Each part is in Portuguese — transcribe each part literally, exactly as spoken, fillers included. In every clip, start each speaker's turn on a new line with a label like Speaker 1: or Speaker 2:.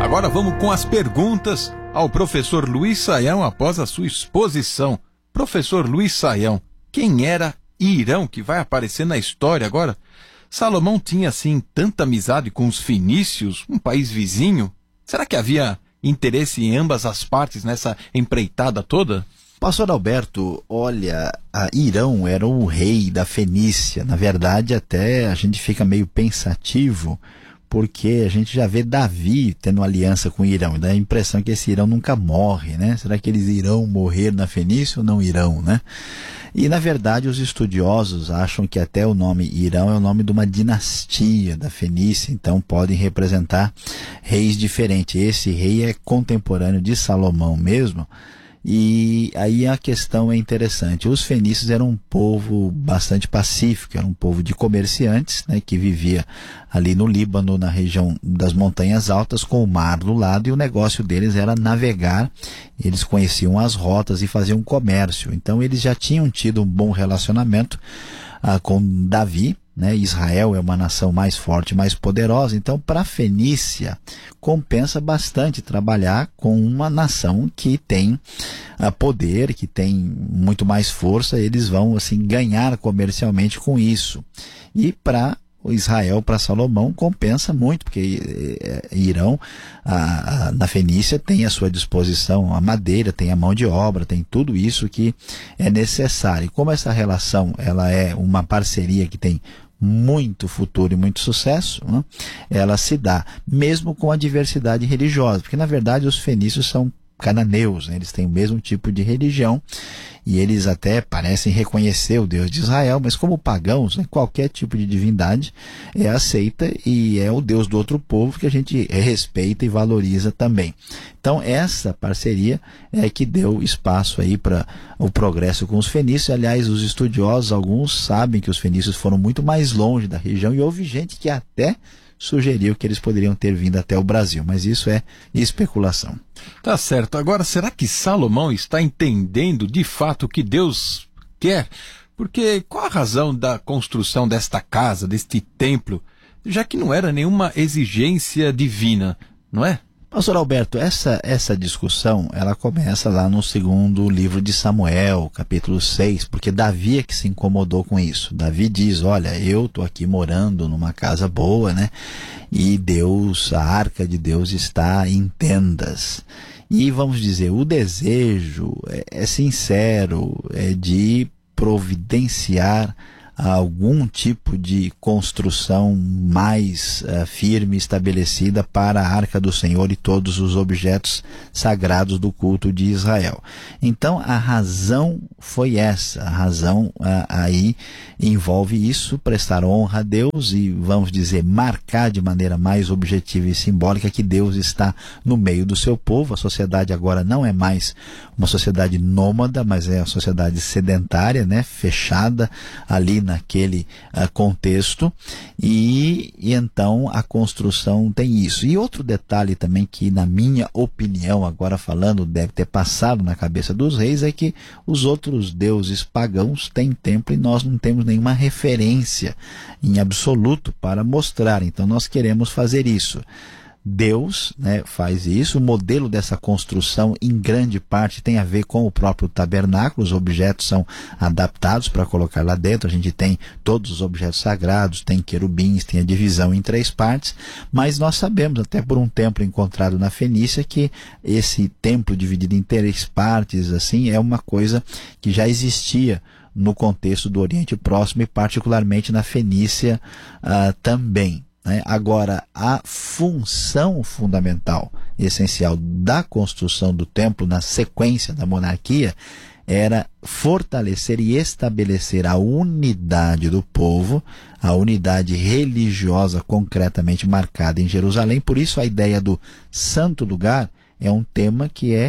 Speaker 1: Agora vamos com as perguntas ao professor Luiz Saião após a sua exposição. Professor Luiz Saião, quem era Irão, que vai aparecer na história agora? Salomão tinha, assim, tanta amizade com os fenícios, um país vizinho? Será que havia interesse em ambas as partes nessa empreitada toda?
Speaker 2: Pastor Alberto, olha, a Irão era o rei da Fenícia. Na verdade, até a gente fica meio pensativo, porque a gente já vê Davi tendo aliança com Irão, e dá a impressão que esse Irão nunca morre, né? Será que eles irão morrer na Fenícia ou não irão, né? E, na verdade, os estudiosos acham que até o nome Irão é o nome de uma dinastia da Fenícia, então podem representar reis diferentes. Esse rei é contemporâneo de Salomão mesmo. E aí a questão é interessante. Os fenícios eram um povo bastante pacífico, era um povo de comerciantes, né, que vivia ali no Líbano, na região das montanhas altas, com o mar do lado, e o negócio deles era navegar. Eles conheciam as rotas e faziam comércio. Então eles já tinham tido um bom relacionamento ah, com Davi, né? Israel é uma nação mais forte, mais poderosa, então para a Fenícia compensa bastante trabalhar com uma nação que tem uh, poder, que tem muito mais força. Eles vão assim ganhar comercialmente com isso. E para Israel, para Salomão, compensa muito, porque eh, Irão, a, a, na Fenícia, tem à sua disposição a madeira, tem a mão de obra, tem tudo isso que é necessário. E como essa relação ela é uma parceria que tem muito futuro e muito sucesso, né? Ela se dá mesmo com a diversidade religiosa, porque na verdade os fenícios são cananeus, né? Eles têm o mesmo tipo de religião e eles até parecem reconhecer o Deus de Israel, mas como pagãos, né, qualquer tipo de divindade é aceita e é o Deus do outro povo que a gente respeita e valoriza também. Então essa parceria é que deu espaço aí para o progresso com os fenícios. Aliás, os estudiosos, alguns sabem que os fenícios foram muito mais longe da região e houve gente que até sugeriu que eles poderiam ter vindo até o Brasil, mas isso é especulação.
Speaker 1: Tá certo. Agora, será que Salomão está entendendo de fato o que Deus quer? Porque qual a razão da construção desta casa, deste templo, já que não era nenhuma exigência divina, não é?
Speaker 2: Pastor Alberto, essa, essa discussão, ela começa lá no segundo livro de Samuel, capítulo seis, porque Davi é que se incomodou com isso. Davi diz, olha, eu estou aqui morando numa casa boa, né? E Deus, a arca de Deus está em tendas. E vamos dizer, o desejo é, é sincero, é de providenciar algum tipo de construção mais uh, firme, estabelecida para a Arca do Senhor e todos os objetos sagrados do culto de Israel. Então a razão foi essa, a razão uh, aí envolve isso, prestar honra a Deus e, vamos dizer, marcar de maneira mais objetiva e simbólica que Deus está no meio do seu povo. A sociedade agora não é mais uma sociedade nômada, mas é uma sociedade sedentária, né, fechada ali naquele uh, contexto, e, e então a construção tem isso. E outro detalhe também que, na minha opinião, agora falando, deve ter passado na cabeça dos reis, é que os outros deuses pagãos têm templo e nós não temos nenhuma referência em absoluto para mostrar, então nós queremos fazer isso. Deus, né, faz isso. O modelo dessa construção, em grande parte, tem a ver com o próprio tabernáculo. Os objetos são adaptados para colocar lá dentro. A gente tem todos os objetos sagrados, tem querubins, tem a divisão em três partes, mas nós sabemos, até por um templo encontrado na Fenícia, que esse templo dividido em três partes assim é uma coisa que já existia no contexto do Oriente Próximo e particularmente na Fenícia uh, também. Agora, a função fundamental, essencial da construção do templo na sequência da monarquia era fortalecer e estabelecer a unidade do povo, a unidade religiosa concretamente marcada em Jerusalém. Por isso a ideia do santo lugar é um tema que é,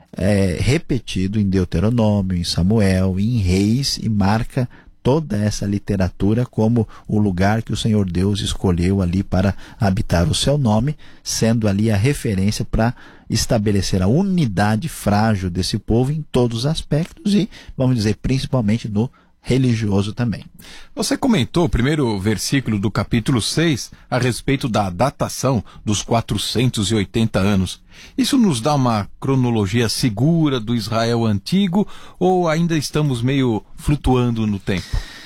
Speaker 2: é repetido em Deuteronômio, em Samuel, em Reis, e marca toda essa literatura como o lugar que o Senhor Deus escolheu ali para habitar o seu nome, sendo ali a referência para estabelecer a unidade frágil desse povo em todos os aspectos e, vamos dizer, principalmente no religioso também.
Speaker 1: Você comentou o primeiro versículo do capítulo seis a respeito da datação dos quatrocentos e oitenta anos. Isso nos dá uma cronologia segura do Israel antigo ou ainda estamos meio flutuando no tempo?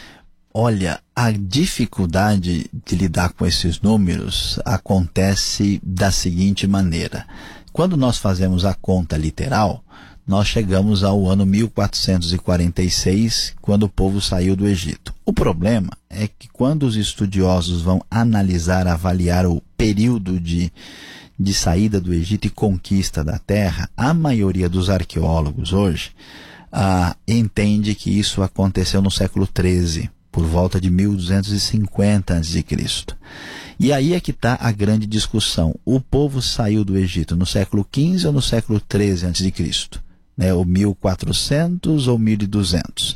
Speaker 2: Olha, a dificuldade de lidar com esses números acontece da seguinte maneira. Quando nós fazemos a conta literal, nós chegamos ao ano mil quatrocentos e quarenta e seis, quando o povo saiu do Egito. O problema é que quando os estudiosos vão analisar, avaliar o período de, de saída do Egito e conquista da terra, a maioria dos arqueólogos hoje ah, entende que isso aconteceu no século treze, por volta de mil duzentos e cinquenta antes de Cristo. E aí é que está a grande discussão. O povo saiu do Egito no século quinze ou no século treze antes de Cristo? Né, ou mil e quatrocentos ou mil e duzentos.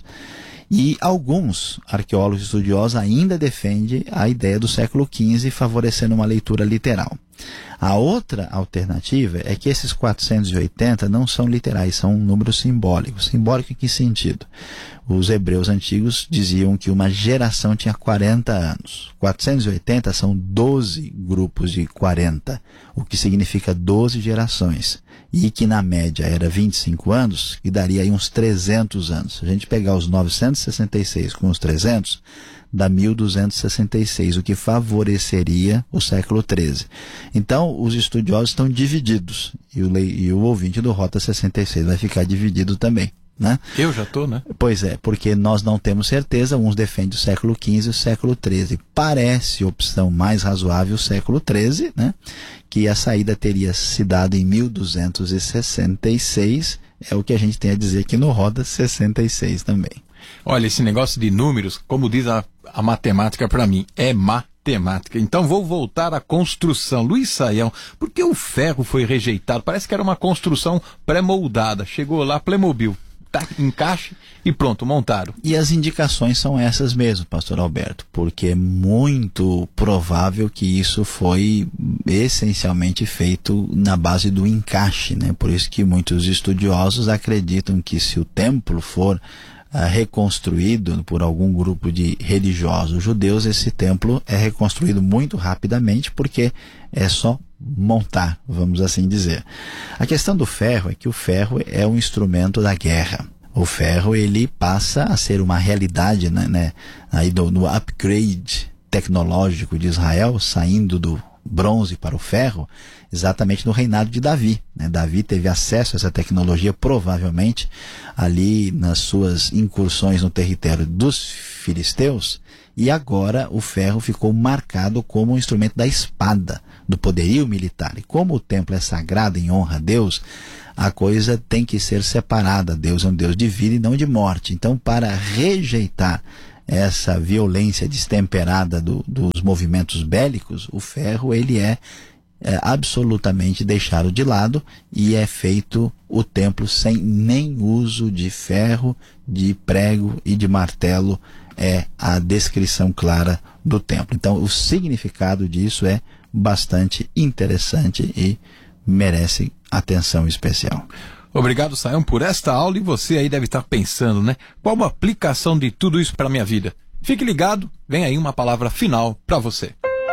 Speaker 2: E alguns arqueólogos estudiosos ainda defendem a ideia do século quinze, favorecendo uma leitura literal. A outra alternativa é que esses quatrocentos e oitenta não são literais, são números simbólicos. Simbólico em que sentido? Os hebreus antigos diziam que uma geração tinha quarenta anos. quatrocentos e oitenta são doze grupos de quarenta, o que significa doze gerações. E que na média era vinte e cinco anos, que daria aí uns trezentos anos. Se a gente pegar os novecentos e sessenta e seis com os trezentos, dá mil duzentos e sessenta e seis, o que favoreceria o século treze. Então, os estudiosos estão divididos, e o, e o ouvinte do Rota sessenta e seis vai ficar dividido também. Né?
Speaker 1: Eu já estou, né?
Speaker 2: Pois é, porque nós não temos certeza, uns defendem o século quinze e o século treze. Parece opção mais razoável o século treze, né? Que a saída teria se dado em mil duzentos e sessenta e seis, é o que a gente tem a dizer aqui no Roda sessenta e seis também.
Speaker 1: Olha, esse negócio de números, como diz a, a matemática para mim, é matemática. Então vou voltar à construção. Luiz Saião, por que o ferro foi rejeitado? Parece que era uma construção pré-moldada. Chegou lá, Playmobil. Tá, encaixe e pronto, montaram.
Speaker 2: E as indicações são essas mesmo, pastor Alberto, porque é muito provável que isso foi essencialmente feito na base do encaixe, né? Por isso que muitos estudiosos acreditam que se o templo for uh, reconstruído por algum grupo de religiosos judeus, esse templo é reconstruído muito rapidamente, porque é só montar, vamos assim dizer. A questão do ferro é que o ferro é um instrumento da guerra. O ferro, ele passa a ser uma realidade, né, né, aí do, no upgrade tecnológico de Israel, saindo do bronze para o ferro, exatamente no reinado de Davi. Né? Davi teve acesso a essa tecnologia, provavelmente, ali nas suas incursões no território dos filisteus, e agora o ferro ficou marcado como um instrumento da espada, do poderio militar. E como o templo é sagrado em honra a Deus, a coisa tem que ser separada. Deus é um Deus de vida e não de morte. Então, para rejeitar essa violência destemperada do, dos movimentos bélicos, o ferro ele é, é absolutamente deixado de lado e é feito o templo sem nem uso de ferro, de prego e de martelo. É a descrição clara do templo. Então, o significado disso é bastante interessante e merece atenção especial.
Speaker 1: Obrigado, Saião, por esta aula, e você aí deve estar pensando, né? Qual a aplicação de tudo isso para a minha vida? Fique ligado, vem aí uma palavra final para você.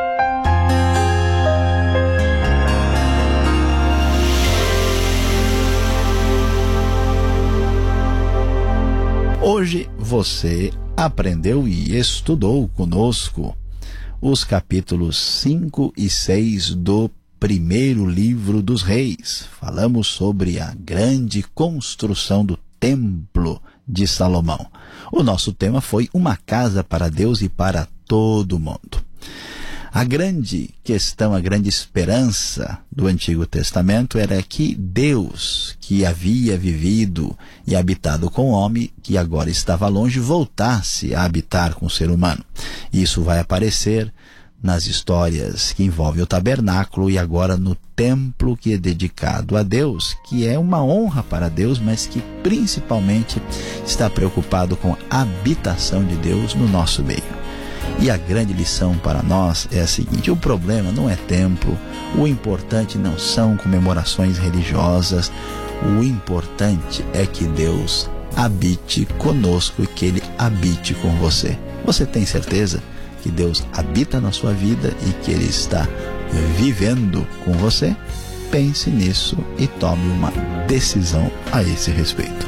Speaker 2: Hoje você aprendeu e estudou conosco os capítulos cinco e seis do primeiro livro dos Reis. Falamos sobre a grande construção do templo de Salomão. O nosso tema foi uma casa para Deus e para todo mundo. A grande questão, a grande esperança do Antigo Testamento era que Deus, que havia vivido e habitado com o homem, que agora estava longe, voltasse a habitar com o ser humano. Isso vai aparecer nas histórias que envolvem o tabernáculo e agora no templo que é dedicado a Deus, que é uma honra para Deus, mas que principalmente está preocupado com a habitação de Deus no nosso meio. E a grande lição para nós é a seguinte: o problema não é templo, o importante não são comemorações religiosas, o importante é que Deus habite conosco e que Ele habite com você. Você tem certeza que Deus habita na sua vida e que Ele está vivendo com você? Pense nisso e tome uma decisão a esse respeito.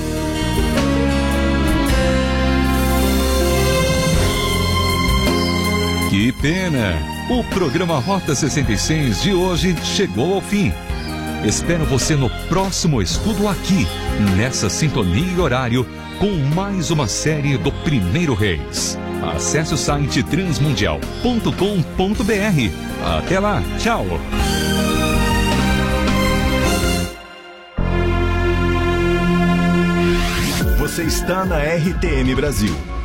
Speaker 3: Que pena! O programa Rota sessenta e seis de hoje chegou ao fim. Espero você no próximo estudo aqui, nessa sintonia e horário, com mais uma série do Primeiro Reis. Acesse o site transmundial ponto com ponto br. Até lá, tchau!
Speaker 4: Você está na R T M Brasil.